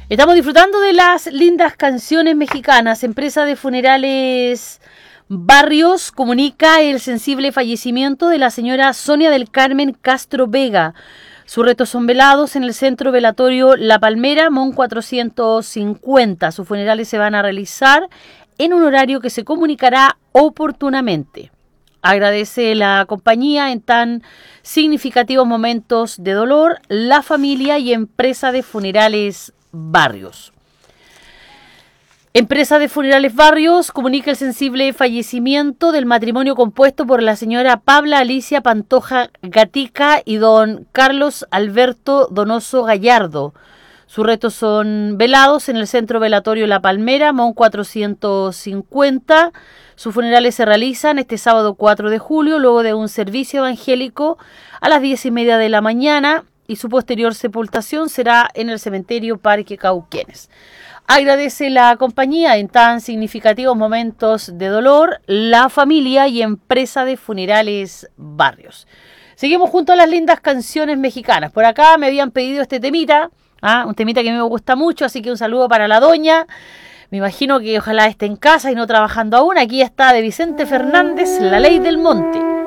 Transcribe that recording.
Estamos disfrutando de las lindas canciones mexicanas. Empresa de funerales Barrios comunica el sensible fallecimiento de la señora Sonia del Carmen Castro Vega. Sus restos son velados en el centro velatorio La Palmera, Mon 450. Sus funerales se van a realizar en un horario que se comunicará oportunamente. Agradece la compañía en tan significativos momentos de dolor, la familia y Empresa de Funerales Barrios. Empresa de Funerales Barrios comunica el sensible fallecimiento del matrimonio compuesto por la señora Pabla Alicia Pantoja Gatica y don Carlos Alberto Donoso Gallardo. Sus restos son velados en el centro velatorio La Palmera, Mon 450. Sus funerales se realizan este sábado 4 de julio, luego de un servicio evangélico a las 10:30 de la mañana, y su posterior sepultación será en el cementerio Parque Cauquenes. Agradece la compañía en tan significativos momentos de dolor, la familia y Empresa de Funerales Barrios. Seguimos junto a las lindas canciones mexicanas. Por acá me habían pedido este temita. Un temita que a mí me gusta mucho, así que un saludo para la doña. Me imagino que ojalá esté en casa y no trabajando aún. Aquí está de Vicente Fernández, La Ley del Monte.